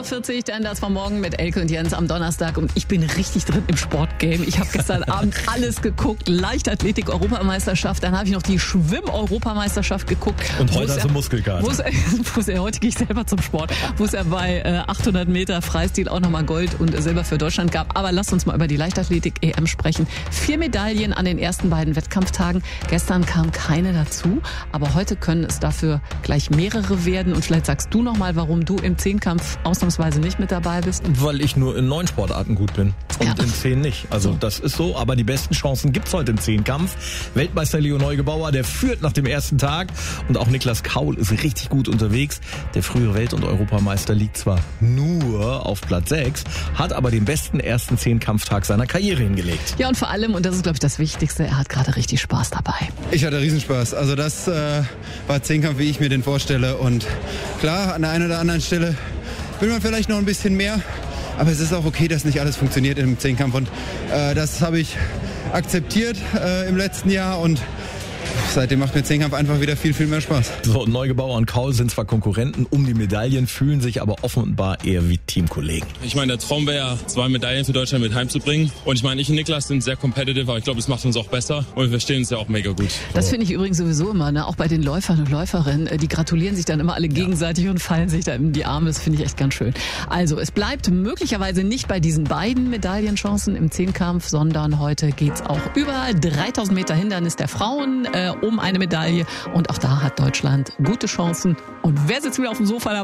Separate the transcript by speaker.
Speaker 1: 7:40 Uhr, dann das von morgen mit Elke und Jens am Donnerstag. Und ich bin richtig drin im Sportgame. Ich habe gestern Abend alles geguckt. Leichtathletik-Europameisterschaft, dann habe ich noch die Schwimm-Europameisterschaft geguckt.
Speaker 2: Und heute hast du Muskelkater.
Speaker 1: Heute gehe ich selber zum Sport, wo es ja bei 800 Meter Freistil auch nochmal Gold und Silber für Deutschland gab. Aber lasst uns mal über die Leichtathletik-EM sprechen. 4 Medaillen an den ersten beiden Wettkampftagen. Gestern kam keine dazu, aber heute können es dafür gleich mehrere werden. Und vielleicht sagst du nochmal, warum du im Zehnkampf ausnahmsweise nicht mit dabei bist.
Speaker 2: Weil ich nur in 9 Sportarten gut bin und in 10 nicht. Also das ist so, aber die besten Chancen gibt's heute im Zehnkampf. Weltmeister Leo Neugebauer, der führt nach dem ersten Tag und auch Niklas Kaul ist richtig gut unterwegs. Der frühere Welt- und Europameister liegt zwar nur auf Platz 6, hat aber den besten ersten Zehnkampftag seiner Karriere hingelegt.
Speaker 1: Ja, und vor allem, und das ist glaube ich das Wichtigste, er hat gerade richtig Spaß dabei.
Speaker 3: Ich hatte Riesenspaß. Also das war Zehnkampf, wie ich mir den vorstelle. Und klar, an der einen oder anderen Stelle will man vielleicht noch ein bisschen mehr. Aber es ist auch okay, dass nicht alles funktioniert im Zehnkampf. Und das habe ich akzeptiert im letzten Jahr. Und seitdem macht mir Zehnkampf einfach wieder viel, viel mehr Spaß.
Speaker 2: So, Neugebauer und Kaul sind zwar Konkurrenten um die Medaillen, fühlen sich aber offenbar eher wie Teamkollegen.
Speaker 4: Ich meine, der Traum wäre ja, 2 Medaillen für Deutschland mit heimzubringen. Und ich meine, ich und Niklas sind sehr competitive, aber ich glaube, es macht uns auch besser. Und wir verstehen uns ja auch mega gut.
Speaker 1: Das finde ich übrigens sowieso immer, ne? Auch bei den Läufern und Läuferinnen. Die gratulieren sich dann immer alle gegenseitig und fallen sich da in die Arme. Das finde ich echt ganz schön. Also, es bleibt möglicherweise nicht bei diesen beiden Medaillenchancen im Zehnkampf, sondern heute geht's auch über 3000 Meter Hindernis der Frauen um eine Medaille. Und auch da hat Deutschland gute Chancen. Und wer sitzt wieder auf dem Sofa dabei?